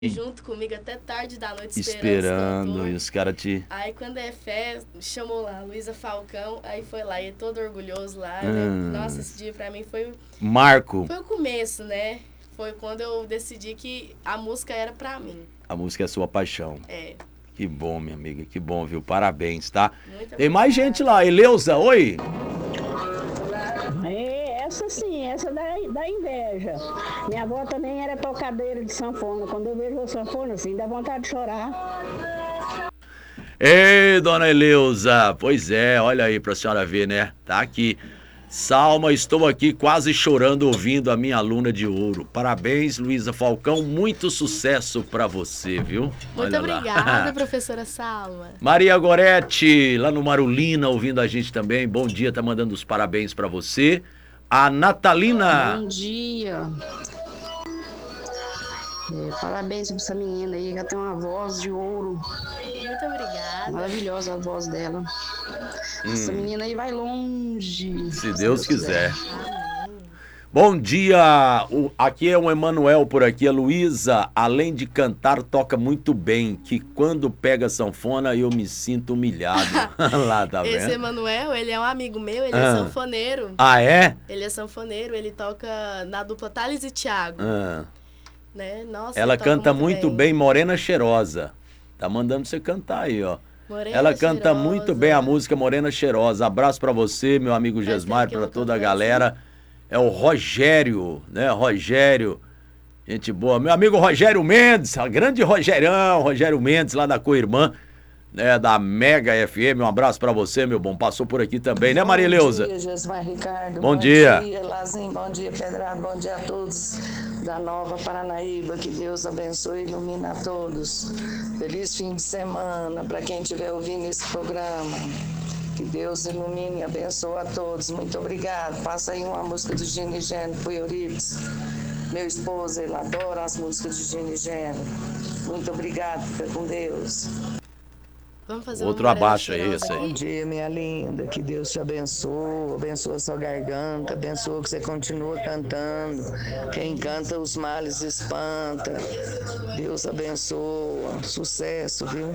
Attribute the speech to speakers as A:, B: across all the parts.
A: junto comigo até tarde da noite
B: Esperando e os caras te...
A: Aí quando é fé, chamou lá, Luísa Falcão, aí foi lá, e é todo orgulhoso lá, né? Nossa, esse dia pra mim foi...
B: Marco.
A: Foi o começo, né? Foi quando eu decidi que a música era pra mim.
B: A música é a sua paixão.
A: É.
B: Que bom, minha amiga, que bom, viu? Parabéns, tá?
A: Muito
B: Tem mais gente lá. Eleusa, oi?
C: Essa sim, essa da inveja. Minha avó também era tocadeira de sanfona. Quando eu vejo a sanfona assim, dá vontade de chorar.
B: Ei, dona Eleusa, pois é, olha aí pra senhora ver, né? Tá aqui. Salma, estou aqui quase chorando ouvindo a minha aluna de ouro. Parabéns, Luísa Falcão, muito sucesso pra você, viu?
A: Muito obrigada, professora Salma.
B: Maria Goretti, lá no Marulina, ouvindo a gente também. Bom dia, tá mandando os parabéns pra você. A Natalina.
D: Bom dia. Parabéns pra essa menina aí, que tem uma voz de ouro.
A: Muito obrigada.
D: Maravilhosa a voz dela. Essa menina aí vai longe.
B: Se Deus quiser. Bom dia, aqui é o Emanuel por aqui, a Luísa, além de cantar, toca muito bem, que quando pega sanfona eu me sinto humilhado. Lá, tá vendo?
A: Esse Emanuel, ele é um amigo meu, ele é sanfoneiro.
B: Ah, é?
A: Ele é sanfoneiro, ele toca na dupla Thales e Thiago. Né? Nossa,
B: ela canta muito bem, Morena Cheirosa. Tá mandando você cantar aí, ó.
A: Morena
B: ela canta
A: Cheirosa.
B: muito bem a música Morena Cheirosa. Abraço pra você, meu amigo Gesmar, pra toda a galera. É o Rogério, né? Rogério, gente boa. Meu amigo Rogério Mendes, a grande Rogério Mendes, lá da Coirmã, né? Da Mega FM. Um abraço pra você, meu bom. Passou por aqui também, né, Maria Eleusa?
E: Bom dia, Gesmar Ricardo.
B: Bom dia.
E: Bom dia, Lazinho. Bom dia, Pedrado. Bom dia a todos da Nova Paranaíba. Que Deus abençoe e ilumine a todos. Feliz fim de semana para quem estiver ouvindo esse programa. Que Deus ilumine e abençoe a todos. Muito obrigado. Passa aí uma música do Gino e Gênero pro Euripides. Meu esposo, ele adora as músicas de Gino e Gênero. Muito obrigado. Fica com Deus.
A: Vamos fazer
B: outro abaixo aí, esse aí.
E: Bom dia, minha linda. Que Deus te abençoe. Abençoa a sua garganta. Abençoa que você continue cantando. Quem canta os males espanta. Deus abençoa. Sucesso, viu?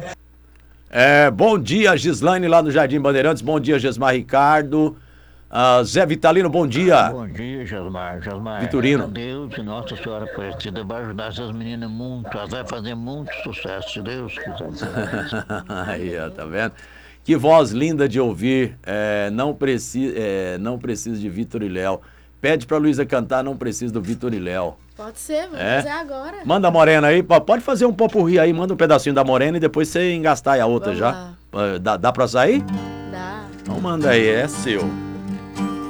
B: Bom dia, Gislaine, lá no Jardim Bandeirantes. Bom dia, Gesmar Ricardo. Zé Vitalino, bom dia.
F: Bom dia, Gesmar.
B: Vitorino.
F: Deus e Nossa Senhora Aparecida vai ajudar essas meninas muito. Elas vão fazer muito sucesso, se Deus quiser.
B: Aí, ó, tá vendo? Que voz linda de ouvir. Não precisa de Vitor e Léo. Pede pra Luísa cantar, não precisa do Vitor e Léo.
A: Pode ser, vamos fazer agora.
B: Manda a Morena aí, pode fazer um popurrí aí, manda um pedacinho da Morena e depois você engastar a outra. Vamos já. Dá pra sair?
A: Dá.
B: Então manda aí, é seu.